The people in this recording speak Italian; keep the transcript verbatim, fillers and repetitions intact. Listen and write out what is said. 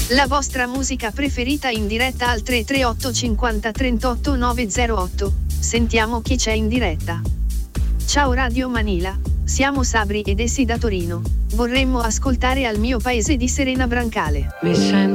La vostra musica preferita in diretta al tre tre otto cinquanta trentotto novecentotto. Sentiamo chi c'è in diretta. Ciao Radio Manila, siamo Sabri ed essi da Torino. Vorremmo ascoltare Al mio paese di Serena Brancale. Mi sento